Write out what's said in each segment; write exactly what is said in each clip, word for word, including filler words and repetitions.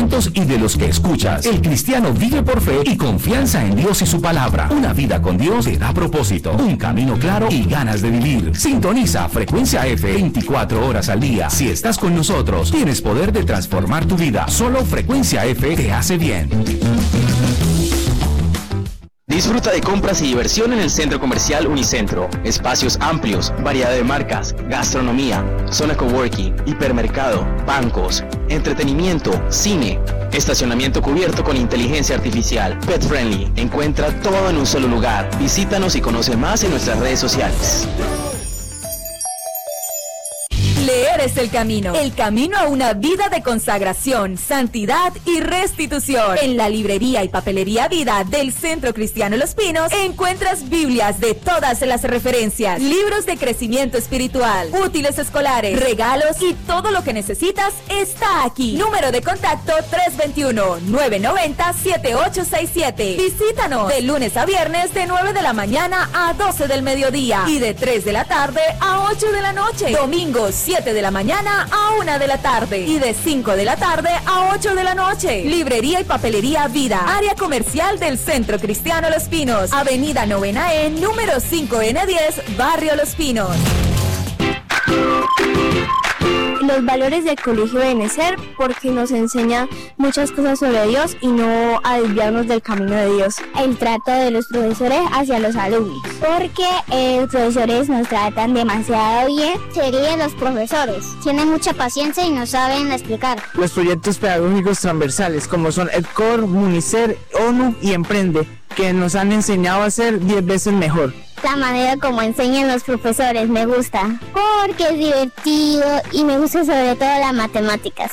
pensamientos y de los que escuchas. El cristiano vive por fe y confianza en Dios y su palabra. Una vida con Dios te da propósito, un camino claro y ganas de vivir. Sintoniza Frecuencia F veinticuatro horas al día. Si estás con nosotros, tienes poder de transformar tu vida. Solo Frecuencia F te hace bien. Disfruta de compras y diversión en el Centro Comercial Unicentro. Espacios amplios, variedad de marcas, gastronomía, zona coworking, hipermercado, bancos, entretenimiento, cine, estacionamiento cubierto con inteligencia artificial, pet friendly. Encuentra todo en un solo lugar. Visítanos y conoce más en nuestras redes sociales. Leer es el camino, el camino a una vida de consagración, santidad y restitución. En la librería y papelería Vida del Centro Cristiano Los Pinos encuentras Biblias de todas las referencias, libros de crecimiento espiritual, útiles escolares, regalos y todo lo que necesitas está aquí. Número de contacto tres dos uno, nueve nueve cero, siete ocho seis siete. Visítanos de lunes a viernes de nueve de la mañana a doce del mediodía y de tres de la tarde a ocho de la noche. Domingos siete de la mañana a una de la tarde y de cinco de la tarde a ocho de la noche. Librería y papelería Vida, área comercial del Centro Cristiano Los Pinos, Avenida Novena E, número cinco N diez, Barrio Los Pinos. Los valores del colegio deben ser porque nos enseña muchas cosas sobre Dios y no a desviarnos del camino de Dios. El trato de los profesores hacia los alumnos, porque eh, los profesores nos tratan demasiado bien. Serían los profesores, tienen mucha paciencia y nos saben explicar. Los proyectos pedagógicos transversales como son EdCor, Municer, ONU y Emprende, que nos han enseñado a ser diez veces mejor. La manera como enseñan los profesores me gusta, porque es divertido y me gusta sobre todo las matemáticas.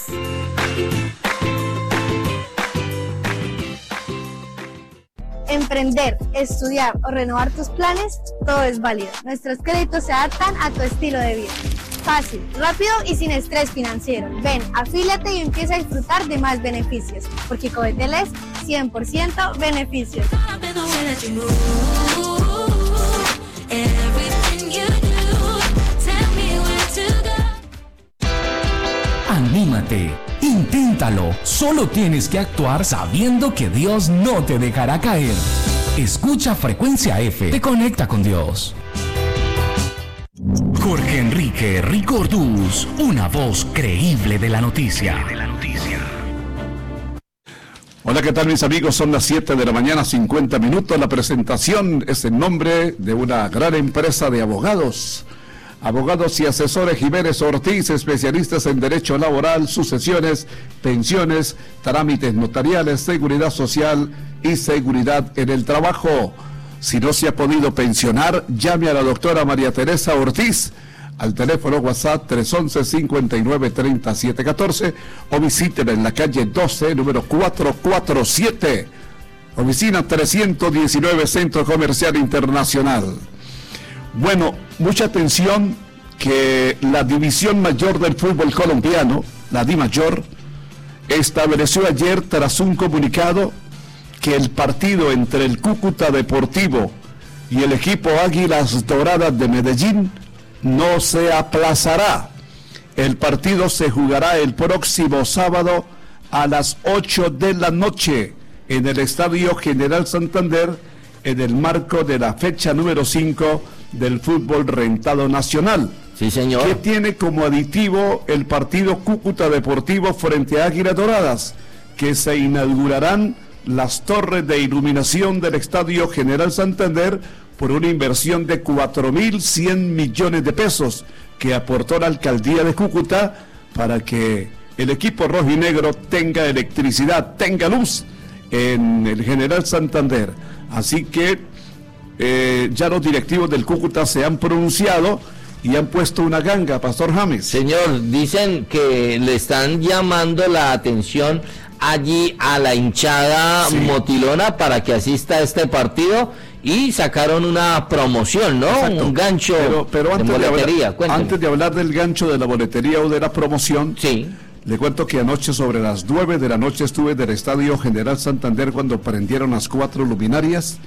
Emprender, estudiar o renovar tus planes, todo es válido. Nuestros créditos se adaptan a tu estilo de vida. Fácil, rápido y sin estrés financiero. Ven, afíliate y empieza a disfrutar de más beneficios, porque Codetel es cien por ciento beneficios. Anímate, inténtalo. Solo tienes que actuar sabiendo que Dios no te dejará caer. Escucha Frecuencia F, te conecta con Dios. Jorge Enrique Ricordús, una voz creíble de la noticia. De la noticia. Hola, ¿qué tal mis amigos? Son las siete de la mañana, cincuenta minutos. La presentación es en nombre de una gran empresa de abogados. Abogados y asesores Jiménez Ortiz, especialistas en derecho laboral, sucesiones, pensiones, trámites notariales, seguridad social y seguridad en el trabajo. Si no se ha podido pensionar, llame a la doctora María Teresa Ortiz al teléfono WhatsApp tres once, cincuenta y nueve, treinta y siete catorce o visítela en la calle doce, número cuatrocientos cuarenta y siete, oficina trescientos diecinueve, Centro Comercial Internacional. Bueno, mucha atención que la División Mayor del Fútbol Colombiano, la DIMAYOR, estableció ayer tras un comunicado que el partido entre el Cúcuta Deportivo y el equipo Águilas Doradas de Medellín no se aplazará. El partido se jugará el próximo sábado a las ocho de la noche en el Estadio General Santander, en el marco de la fecha número cinco del fútbol rentado nacional. Sí, señor. Que tiene como aditivo el partido Cúcuta Deportivo frente a Águilas Doradas, que se inaugurarán las torres de iluminación del Estadio General Santander por una inversión de cuatro mil cien millones de pesos que aportó la alcaldía de Cúcuta para que el equipo rojinegro tenga electricidad, tenga luz en el General Santander. Así que eh, ya los directivos del Cúcuta se han pronunciado y han puesto una ganga, Pastor James. Señor, dicen que le están llamando la atención allí a la hinchada sí. motilona para que asista a este partido y sacaron una promoción, ¿no? Exacto. Un gancho pero, pero antes de boletería. De hablar, antes de hablar del gancho de la boletería o de la promoción, sí. le cuento que anoche sobre las nueve de la noche estuve del Estadio General Santander cuando prendieron las cuatro luminarias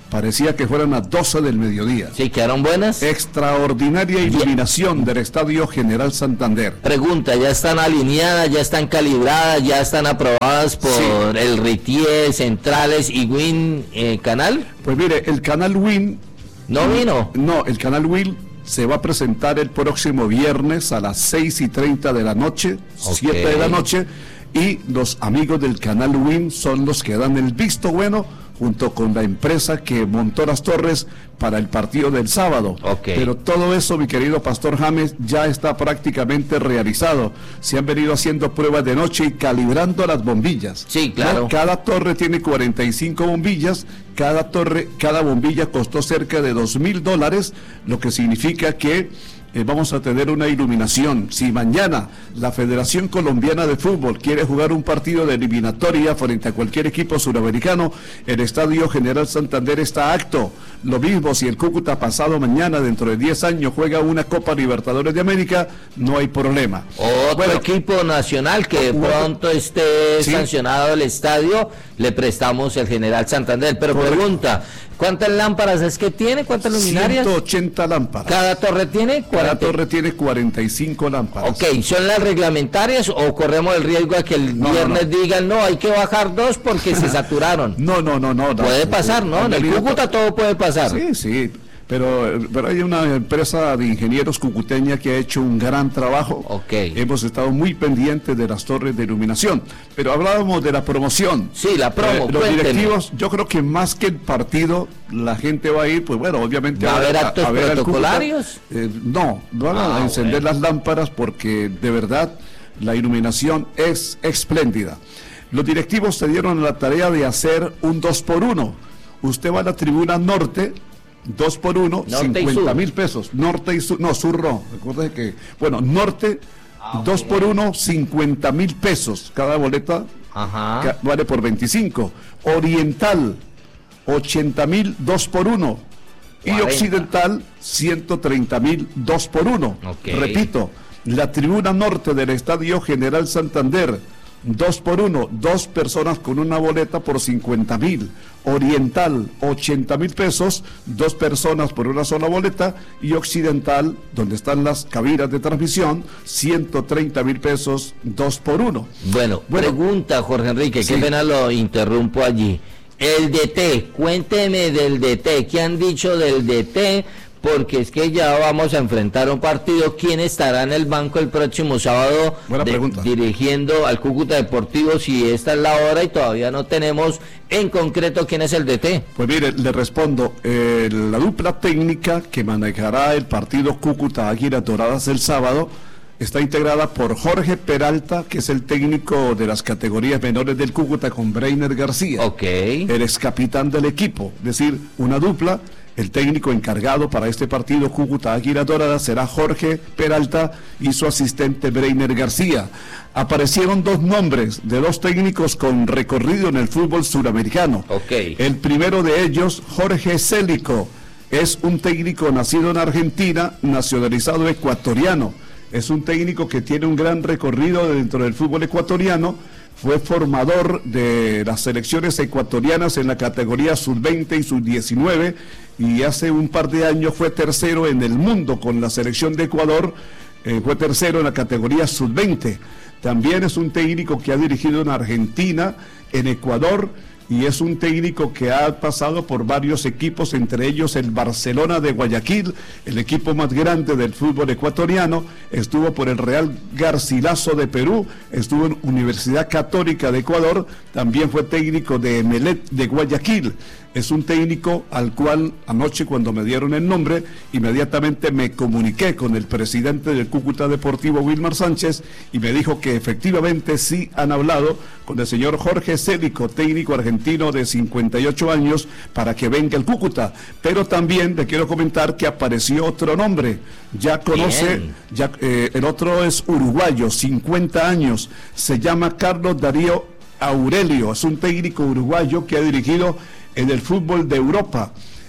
parecía que fueran las doce del mediodía. Sí, quedaron buenas. Extraordinaria iluminación del Estadio General Santander. Pregunta, ¿ya están alineadas, ya están calibradas, ya están aprobadas por sí. el RITIE, Centrales y Win eh, Canal? Pues mire, el canal Win... ¿No vino? No, el canal Win se va a presentar el próximo viernes a las seis y treinta de la noche, okay. siete de la noche, y los amigos del canal Win son los que dan el visto bueno junto con la empresa que montó las torres para el partido del sábado. Okay. Pero todo eso, mi querido Pastor James, ya está prácticamente realizado. Se han venido haciendo pruebas de noche y calibrando las bombillas. Sí, claro. Cada torre tiene cuarenta y cinco bombillas, cada torre, cada bombilla costó cerca de dos mil dólares, lo que significa que Eh, vamos a tener una iluminación. Si mañana la Federación Colombiana de Fútbol quiere jugar un partido de eliminatoria frente a cualquier equipo suramericano, el Estadio General Santander está apto. Lo mismo si el Cúcuta pasado mañana, dentro de diez años, juega una Copa Libertadores de América, no hay problema. Otro bueno, equipo nacional que de pronto esté ¿sí? sancionado el estadio, le prestamos el General Santander. Pero Correcto. pregunta, ¿cuántas lámparas es que tiene? ¿Cuántas luminarias? ciento ochenta lámparas. ¿Cada torre tiene? cuarenta Cada torre tiene cuarenta y cinco lámparas. Ok, ¿son las reglamentarias o corremos el riesgo a que el no, viernes no, no. digan, no, hay que bajar dos porque se saturaron? No, no, no, no. Puede no, pasar, ¿no? En el Cúcuta todo puede pasar. Sí, sí. Pero, pero hay una empresa de ingenieros cucuteña que ha hecho un gran trabajo. Okay. Hemos estado muy pendientes de las torres de iluminación. Pero hablábamos de la promoción. Sí, la promo. Eh, los directivos, yo creo que más que el partido, la gente va a ir, pues bueno, obviamente ¿Va a haber actos a ver protocolarios? Eh, no, van a ah, encender bueno. las lámparas porque de verdad la iluminación es espléndida. Los directivos se dieron la tarea de hacer un dos por uno. Usted va a la tribuna norte, dos por uno, cincuenta mil pesos. Norte y sur, no, sur no. Recuerde que, bueno, norte, ah, dos por uno, cincuenta mil pesos. Cada boleta Ajá. vale por veinticinco. Oriental, ochenta mil, dos por uno. Y occidental, ciento treinta mil, dos por uno. Okay. Repito, la tribuna norte del Estadio General Santander, dos por uno, dos personas con una boleta por cincuenta mil. Oriental, ochenta mil pesos, dos personas por una sola boleta. Y occidental, donde están las cabinas de transmisión, ciento treinta mil pesos, dos por uno. Bueno, bueno, pregunta Jorge Enrique, sí. qué pena lo interrumpo allí. El D T, cuénteme del D T, ¿qué han dicho del D T? Porque es que ya vamos a enfrentar un partido. ¿Quién estará en el banco el próximo sábado de, dirigiendo al Cúcuta Deportivo si esta es la hora y todavía no tenemos en concreto quién es el D T? Pues mire, le respondo, eh, la dupla técnica que manejará el partido Cúcuta Águilas Doradas el sábado está integrada por Jorge Peralta, que es el técnico de las categorías menores del Cúcuta, con Breiner García, okay. el ex capitán del equipo, es decir, una dupla. El técnico encargado para este partido Cúcuta Águilas Doradas será Jorge Peralta y su asistente Breiner García. Aparecieron dos nombres de dos técnicos con recorrido en el fútbol suramericano. Okay. El primero de ellos, Jorge Célico, es un técnico nacido en Argentina, nacionalizado ecuatoriano. Es un técnico que tiene un gran recorrido dentro del fútbol ecuatoriano. Fue formador de las selecciones ecuatorianas en la categoría sub veinte y sub diecinueve y hace un par de años fue tercero en el mundo con la selección de Ecuador, eh, fue tercero en la categoría sub veinte. También es un técnico que ha dirigido en Argentina, en Ecuador, y es un técnico que ha pasado por varios equipos, entre ellos el Barcelona de Guayaquil, el equipo más grande del fútbol ecuatoriano. Estuvo por el Real Garcilaso de Perú, estuvo en Universidad Católica de Ecuador, también fue técnico de Emelec de Guayaquil. Es un técnico al cual anoche, cuando me dieron el nombre, inmediatamente me comuniqué con el presidente del Cúcuta Deportivo, Wilmar Sánchez, y me dijo que efectivamente sí han hablado con el señor Jorge Célico, técnico argentino de cincuenta y ocho años, para que venga el Cúcuta. Pero también le quiero comentar que apareció otro nombre, ya conoce, ya, eh, el otro es uruguayo, cincuenta años, se llama Carlos Darío Aurelio, es un técnico uruguayo que ha dirigido en el fútbol de Europa.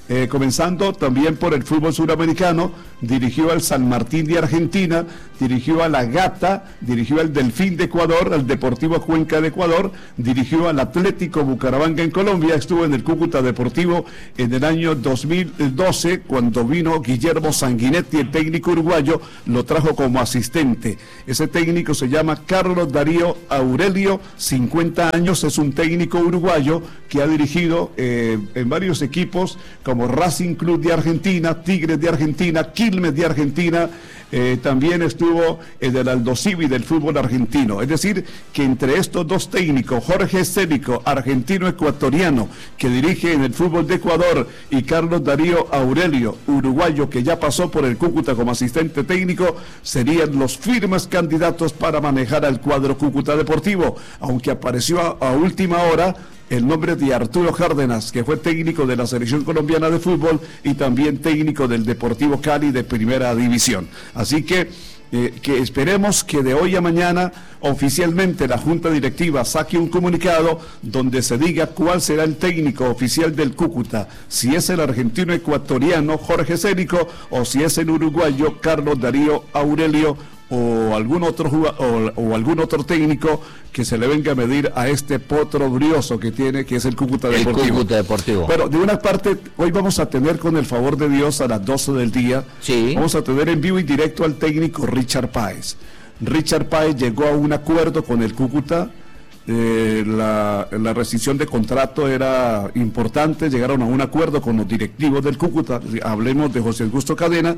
Eh, comenzando también por el fútbol suramericano, dirigió al San Martín de Argentina, dirigió a la Gata, dirigió al Delfín de Ecuador, al Deportivo Cuenca de Ecuador, dirigió al Atlético Bucaramanga en Colombia, estuvo en el Cúcuta Deportivo en el año dos mil doce, cuando vino Guillermo Sanguinetti, el técnico uruguayo, lo trajo como asistente. Ese técnico se llama Carlos Darío Aurelio, cincuenta años, es un técnico uruguayo que ha dirigido eh, en varios equipos como Racing Club de Argentina, Tigres de Argentina, Quilmes de Argentina, eh, también estuvo en el Aldosivi del fútbol argentino. Es decir, que entre estos dos técnicos, Jorge Célico, argentino-ecuatoriano, que dirige en el fútbol de Ecuador, y Carlos Darío Aurelio, uruguayo, que ya pasó por el Cúcuta como asistente técnico, serían los firmes candidatos para manejar al cuadro Cúcuta Deportivo, aunque apareció a, a última hora el nombre de Arturo Cárdenas, que fue técnico de la Selección Colombiana de Fútbol y también técnico del Deportivo Cali de Primera División. Así que, eh, que esperemos que de hoy a mañana oficialmente la Junta Directiva saque un comunicado donde se diga cuál será el técnico oficial del Cúcuta, si es el argentino ecuatoriano Jorge Célico o si es el uruguayo Carlos Darío Aurelio, o algún otro o, o algún otro técnico que se le venga a medir a este potro brioso que tiene, que es el Cúcuta Deportivo. El Cúcuta Deportivo. Pero de una parte, hoy vamos a tener, con el favor de Dios, a las doce del día, sí, vamos a tener en vivo y directo al técnico Richard Páez. Richard Páez llegó a un acuerdo con el Cúcuta. Eh, la, la rescisión de contrato era importante, llegaron a un acuerdo con los directivos del Cúcuta, hablemos de José Augusto Cadena,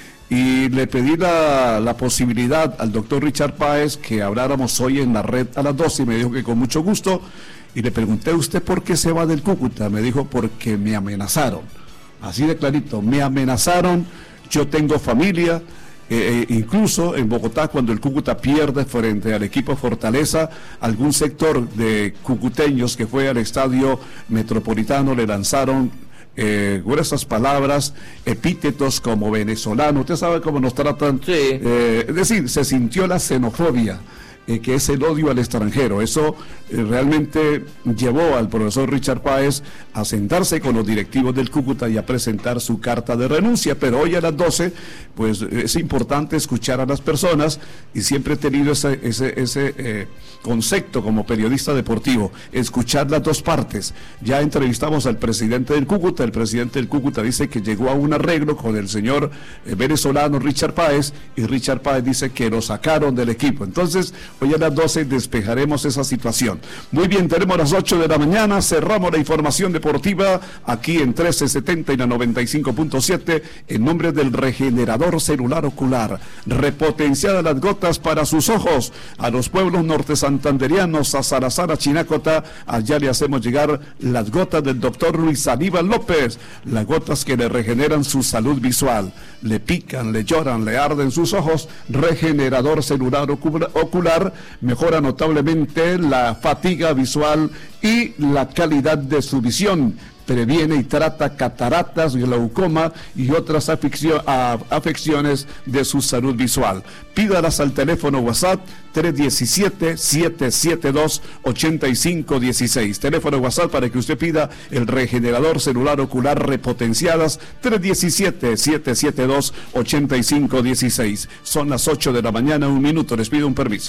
y le pedí la, la posibilidad al doctor Richard Páez que habláramos hoy en la red a las doce, y me dijo que con mucho gusto, y le pregunté: ¿usted por qué se va del Cúcuta? Me dijo: porque me amenazaron, así de clarito, me amenazaron, yo tengo familia. Eh, eh, incluso en Bogotá, cuando el Cúcuta pierde frente al equipo Fortaleza, algún sector de cucuteños que fue al estadio Metropolitano le lanzaron Eh, gruesas palabras, epítetos como venezolano. Usted sabe cómo nos tratan. Sí. Eh, es decir, se sintió la xenofobia, eh, que es el odio al extranjero. Eso eh, realmente llevó al profesor Richard Páez a sentarse con los directivos del Cúcuta y a presentar su carta de renuncia. Pero hoy a las doce, pues es importante escuchar a las personas, y siempre he tenido ese, ese, ese eh, concepto como periodista deportivo, escuchar las dos partes. Ya entrevistamos al presidente del Cúcuta. El presidente del Cúcuta dice que llegó a un arreglo con el señor eh, venezolano Richard Páez, y Richard Páez dice que lo sacaron del equipo. Entonces, hoy a las doce despejaremos esa situación. Muy bien, tenemos las ocho de la mañana, cerramos la información deportiva aquí en trece setenta y la noventa y cinco punto siete, en nombre del regenerador celular ocular, repotenciadas las gotas para sus ojos. A los pueblos norte santanderianos, a Salazar, a Chinacota, allá le hacemos llegar las gotas del doctor Luis Aníbal López, las gotas que le regeneran su salud visual. Le pican, le lloran, le arden sus ojos. Regenerador celular ocular mejora notablemente la fatiga visual y la calidad de su visión. Previene y trata cataratas, glaucoma y otras afeccio- a, afecciones de su salud visual. Pídalas al teléfono WhatsApp tres uno siete, siete siete dos, ocho cinco uno seis. Teléfono WhatsApp para que usted pida el regenerador celular ocular repotenciadas, tres uno siete, siete siete dos, ocho cinco uno seis. Son las ocho de la mañana, un minuto, les pido un permiso.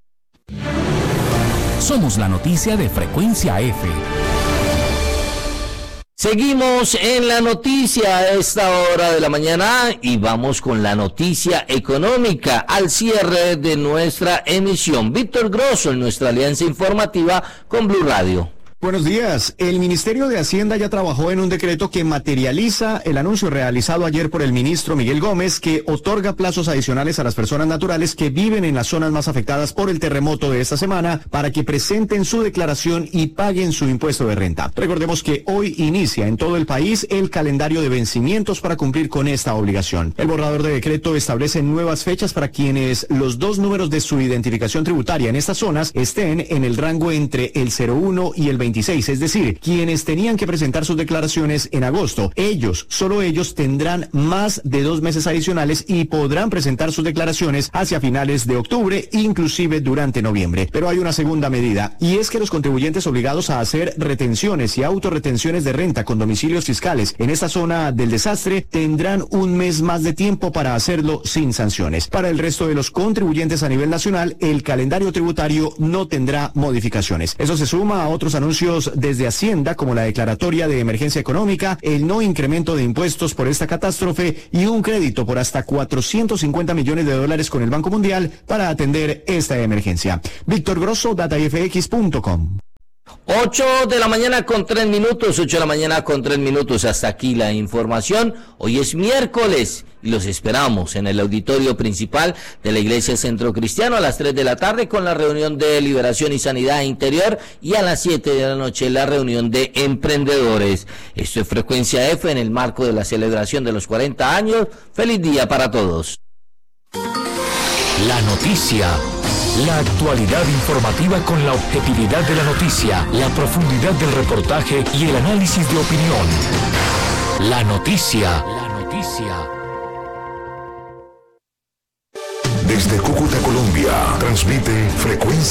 Somos la noticia de Frecuencia F. Seguimos en la noticia a esta hora de la mañana y vamos con la noticia económica al cierre de nuestra emisión. Víctor Grosso en nuestra alianza informativa con Blue Radio. Buenos días. El Ministerio de Hacienda ya trabajó en un decreto que materializa el anuncio realizado ayer por el ministro Miguel Gómez, que otorga plazos adicionales a las personas naturales que viven en las zonas más afectadas por el terremoto de esta semana para que presenten su declaración y paguen su impuesto de renta. Recordemos que hoy inicia en todo el país el calendario de vencimientos para cumplir con esta obligación. El borrador de decreto establece nuevas fechas para quienes los dos números de su identificación tributaria en estas zonas estén en el rango entre el cero uno y el veinte veintiséis, es decir, quienes tenían que presentar sus declaraciones en agosto. Ellos, solo ellos, tendrán más de dos meses adicionales y podrán presentar sus declaraciones hacia finales de octubre, inclusive durante noviembre. Pero hay una segunda medida, y es que los contribuyentes obligados a hacer retenciones y autorretenciones de renta con domicilios fiscales en esta zona del desastre tendrán un mes más de tiempo para hacerlo sin sanciones. Para el resto de los contribuyentes a nivel nacional, el calendario tributario no tendrá modificaciones. Eso se suma a otros anuncios desde Hacienda, como la declaratoria de emergencia económica, el no incremento de impuestos por esta catástrofe y un crédito por hasta cuatrocientos cincuenta millones de dólares con el Banco Mundial para atender esta emergencia. Víctor Grosso, data f x punto com. ocho de la mañana con tres minutos, ocho de la mañana con tres minutos, hasta aquí la información. Hoy es miércoles y los esperamos en el auditorio principal de la Iglesia Centro Cristiano a las tres de la tarde con la reunión de Liberación y Sanidad Interior, y a las siete de la noche la reunión de emprendedores. Esto es Frecuencia F en el marco de la celebración de los cuarenta años. Feliz día para todos. La noticia. La actualidad informativa con la objetividad de la noticia, la profundidad del reportaje y el análisis de opinión. La noticia. La noticia. Desde Cúcuta, Colombia, transmite Frecuencia